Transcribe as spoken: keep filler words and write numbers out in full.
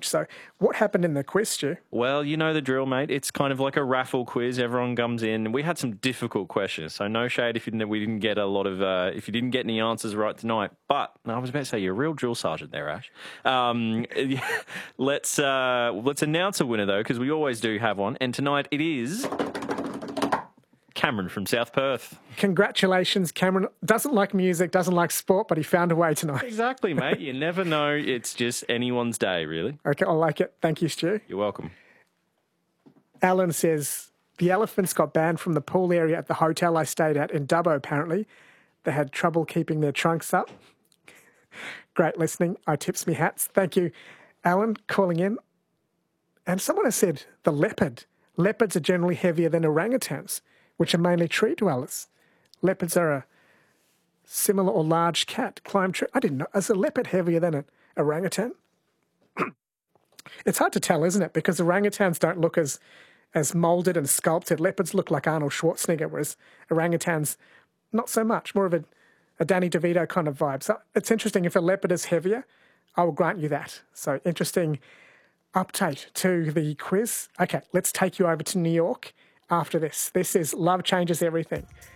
So what happened in the quiz, Stu? Well, you know the drill, mate. It's kind of like a raffle quiz. Everyone comes in. We had some difficult questions, so no shade if you didn't, we didn't get a lot of uh, if you didn't get any answers right tonight. But I was about to say you're a real drill sergeant there, Ash. Um, let's uh, let's announce a winner though, because we always do have one, and tonight it is Cameron from South Perth. Congratulations, Cameron. Doesn't like music, doesn't like sport, but he found a way tonight. Exactly, mate. You never know. It's just anyone's day, really. Okay, I like it. Thank you, Stu. You're welcome. Alan says, the elephants got banned from the pool area at the hotel I stayed at in Dubbo, apparently. They had trouble keeping their trunks up. Great listening. I tips me hats. Thank you, Alan, calling in. And someone has said, the leopard. Leopards are generally heavier than orangutans, which are mainly tree dwellers. Leopards are a similar or large cat. Climb tree. I didn't know. Is a leopard heavier than an orangutan? It's hard to tell, isn't it? Because orangutans don't look as, as moulded and sculpted. Leopards look like Arnold Schwarzenegger, whereas orangutans, not so much. More of a, a Danny DeVito kind of vibe. So it's interesting. If a leopard is heavier, I will grant you that. So interesting update to the quiz. Okay, let's take you over to New York after this. This is Love Changes Everything.